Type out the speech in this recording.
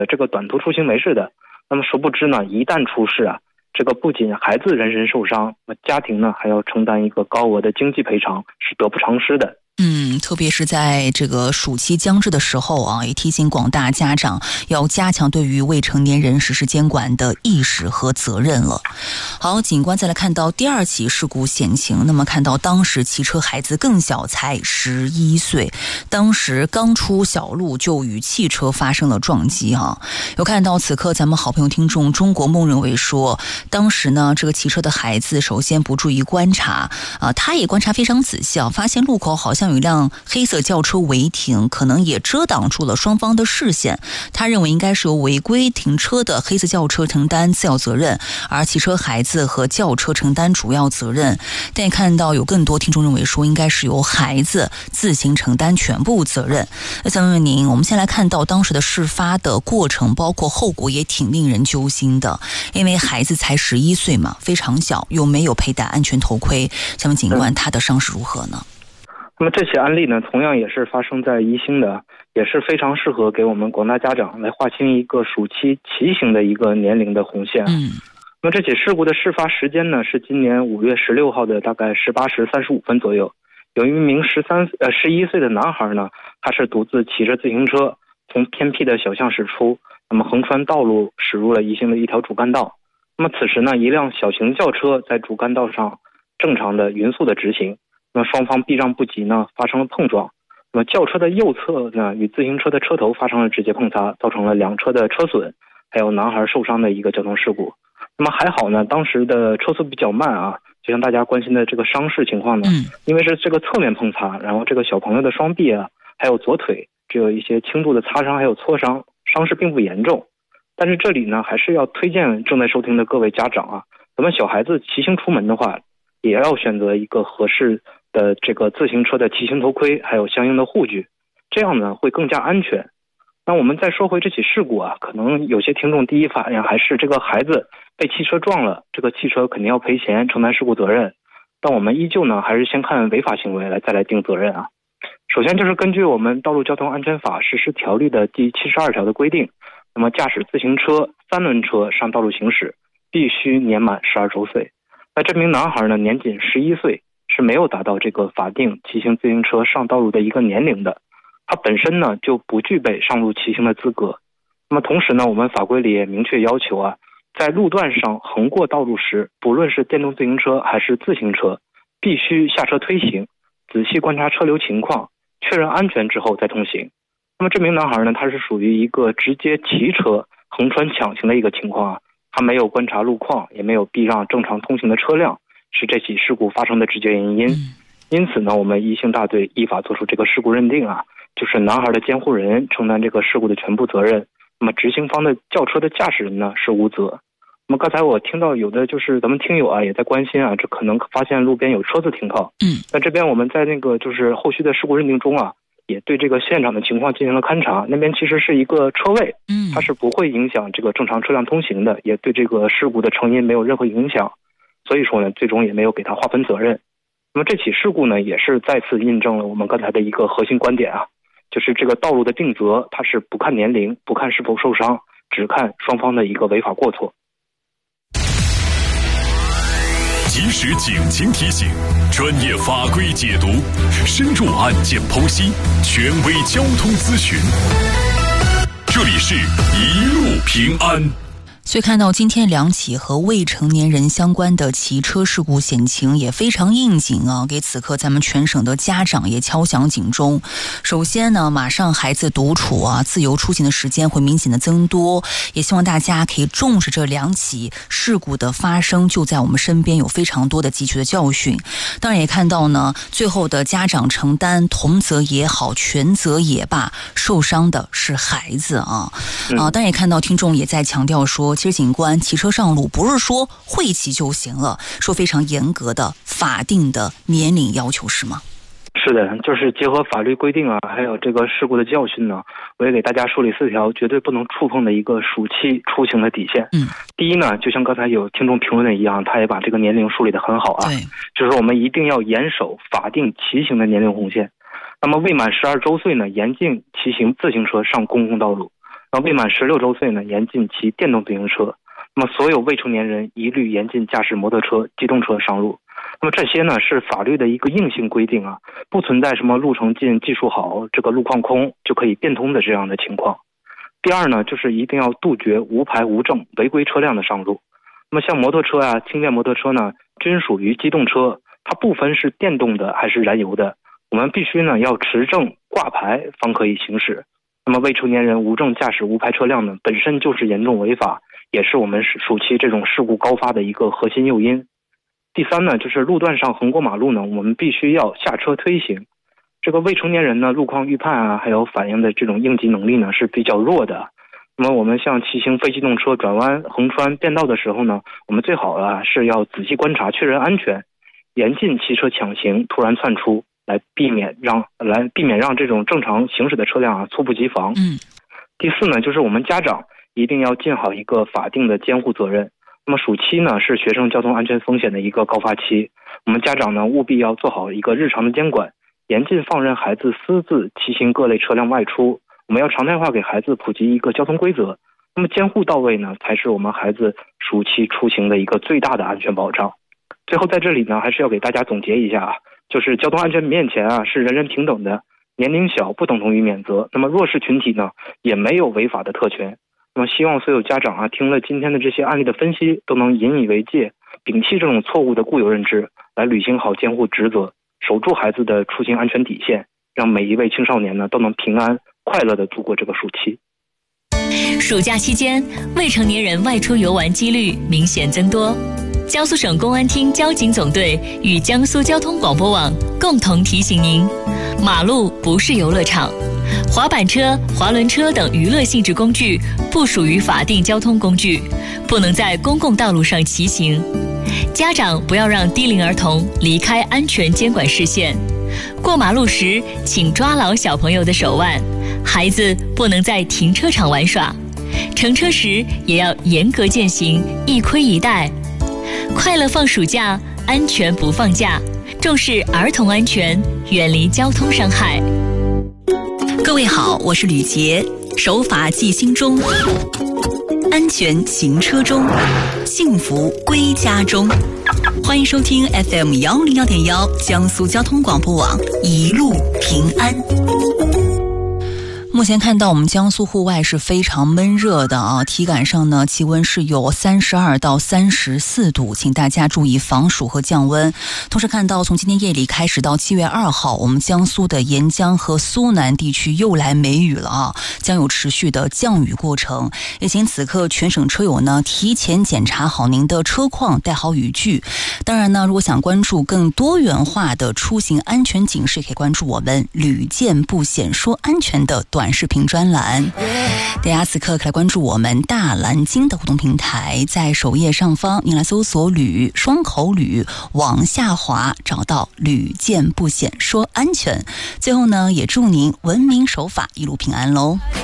这个短途出行没事的。那么殊不知呢，一旦出事啊，这个不仅孩子人身受伤，家庭呢还要承担一个高额的经济赔偿，是得不偿失的。 特别是在这个暑期将至的时候啊，也提醒广大家长要加强对于未成年人实施监管的意识和责任了。好，警官再来看到第二起事故险情，那么看到当时骑车孩子更小，才11岁，当时刚出小路就与汽车发生了撞击啊。有看到此刻咱们好朋友听众中国梦认为说，当时呢这个骑车的孩子首先不注意观察啊，他也观察非常仔细啊，发现路口好像有一辆黑色轿车违停，可能也遮挡住了双方的视线。他认为应该是由违规停车的黑色轿车承担次要责任，而骑车孩子和轿车承担主要责任。但也看到有更多听众认为说，应该是由孩子自行承担全部责任。那想问问您，我们先来看到当时的事发的过程，包括后果也挺令人揪心的，因为孩子才11岁嘛，非常小，又没有佩戴安全头盔。想问警官，他的伤势如何呢？ 那么这起案例呢，同样也是发生在宜兴的，也是非常适合给我们广大家长来划清一个暑期骑行的一个年龄的红线。那么这起事故的事发时间呢，是今年5月16号的大概18时35分左右。有一名11岁的男孩呢，他是独自骑着自行车从偏僻的小巷驶出，那么横穿道路驶入了宜兴的一条主干道。那么此时呢，一辆小型轿车在主干道上正常的匀速的直行，那么双方避让不及呢，发生了碰撞。那么轿车的右侧呢，与自行车的车头发生了直接碰擦，造成了两车的车损，还有男孩受伤的一个交通事故。那么还好呢，当时的车速比较慢啊，就像大家关心的这个伤势情况呢，因为是这个侧面碰擦，然后这个小朋友的双臂啊，还有左腿只有一些轻度的擦伤，还有挫伤，伤势并不严重。但是这里呢，还是要推荐正在收听的各位家长啊，咱们小孩子骑行出门的话，也要选择一个合适的这个自行车的骑行头盔，还有相应的护具，这样呢会更加安全。那我们再说回这起事故啊，可能有些听众第一反应还是这个孩子被汽车撞了，这个汽车肯定要赔钱，承担事故责任。但我们依旧呢，还是先看违法行为再来定责任啊。首先就是根据我们道路交通安全法实施条例的第72条的规定，那么驾驶自行车、三轮车上道路行驶，必须年满12周岁。那这名男孩呢，年仅11岁，是没有达到这个法定骑行自行车上道路的一个年龄的，他本身呢就不具备上路骑行的资格。那么同时呢，我们法规里也明确要求啊，在路段上横过道路时，不论是电动自行车还是自行车，必须下车推行，仔细观察车流情况，确认安全之后再通行。那么这名男孩呢，他是属于一个直接骑车横穿抢行的一个情况啊，他没有观察路况，也没有避让正常通行的车辆，是这起事故发生的直接原因。因此呢，我们宜兴大队依法作出这个事故认定啊，就是男孩的监护人承担这个事故的全部责任，那么执行方的轿车的驾驶人呢是无责。那么刚才我听到有的就是咱们听友啊也在关心啊，这可能发现路边有车子停靠。那这边我们在那个就是后续的事故认定中啊，也对这个现场的情况进行了勘查，那边其实是一个车位，它是不会影响这个正常车辆通行的，也对这个事故的成因没有任何影响，所以说呢，最终也没有给他划分责任。那么这起事故呢，也是再次印证了我们刚才的一个核心观点啊，就是这个道路的定责，它是不看年龄，不看是否受伤，只看双方的一个违法过错。 及时警情提醒，专业法规解读，深入案件剖析，权威交通咨询。这里是一路平安。 所以看到今天两起和未成年人相关的骑车事故险情也非常应景啊，给此刻咱们全省的家长也敲响警钟。首先呢，马上孩子独处啊，自由出行的时间会明显的增多，也希望大家可以重视这两起事故的发生，就在我们身边有非常多的汲取的教训。当然也看到呢，最后的家长承担同责也好，全责也罢，受伤的是孩子啊。当然也看到听众也在强调说，其实警官骑车上路不是说会骑就行了，说非常严格的法定的年龄要求是吗？ 是的，就是结合法律规定啊，还有这个事故的教训呢，我也给大家梳理4条绝对不能触碰的一个暑期出行的底线。第一呢，就像刚才有听众评论的一样，他也把这个年龄梳理得很好啊，就是我们一定要严守法定骑行的年龄红线。那么未满12周岁呢，严禁骑行自行车上公共道路。 未满16周岁呢，严禁骑电动自行车。那么所有未成年人一律严禁驾驶摩托车、机动车上路。那么这些呢是法律的一个硬性规定啊，不存在什么路程近、技术好、这个路况空就可以变通的这样的情况。第二呢，就是一定要杜绝无牌无证违规车辆的上路。那么像摩托车啊、轻电摩托车呢，均属于机动车，它不分是电动的还是燃油的，我们必须呢要持证挂牌方可以行驶。那么未成年人无证驾驶无牌车辆呢，本身就是严重违法，也是我们暑期这种事故高发的一个核心诱因。第三呢，就是路段上横过马路呢，我们必须要下车推行。这个未成年人呢，路况预判啊，还有反应的这种应急能力呢是比较弱的。那么我们像骑行非机动车转弯、横穿变道的时候呢，我们最好啊是要仔细观察，确认安全，严禁骑车抢行、突然窜出，来避免让这种正常行驶的车辆啊猝不及防。第四呢，就是我们家长一定要尽好一个法定的监护责任。那么暑期呢是学生交通安全风险的一个高发期，我们家长呢务必要做好一个日常的监管，严禁放任孩子私自骑行各类车辆外出。我们要常态化给孩子普及一个交通规则，那么监护到位呢，才是我们孩子暑期出行的一个最大的安全保障。最后在这里呢，还是要给大家总结一下啊，就是交通安全面前啊是人人平等的，年龄小不等同于免责，那么弱势群体呢也没有违法的特权。那么希望所有家长啊听了今天的这些案例的分析，都能引以为戒，摒弃这种错误的固有认知，来履行好监护职责，守住孩子的出行安全底线，让每一位青少年呢都能平安快乐地度过这个暑期。 暑假期间，未成年人外出游玩几率明显增多。江苏省公安厅交警总队与江苏交通广播网共同提醒您：马路不是游乐场，滑板车、滑轮车等娱乐性质工具不属于法定交通工具，不能在公共道路上骑行。家长不要让低龄儿童离开安全监管视线。过马路时，请抓牢小朋友的手腕，孩子不能在停车场玩耍。乘车时也要严格践行一盔一带。快乐放暑假，安全不放假，重视儿童安全，远离交通伤害。 各位好，我是吕杰，守法记心中，安全行车中，幸福归家中。欢迎收听 FM101.1江苏交通广播网，一路平安。目前看到我们江苏户外是非常闷热的啊，体感上呢气温是有32到34度，请大家注意防暑和降温。同时看到从今天夜里开始到7月2号，我们江苏的沿江和苏南地区又来梅雨了啊，将有持续的降雨过程。也请此刻全省车友呢提前检查好您的车况，带好雨具。当然呢，如果想关注更多元化的出行安全警示，可以关注我们屡见不鲜说安全的短视频专栏。大家此刻可以来关注我们大蓝鲸的互动平台，在首页上方您来搜索吕双口吕，往下滑找到屡见不鲜说安全。最后呢，也祝您文明守法，一路平安喽。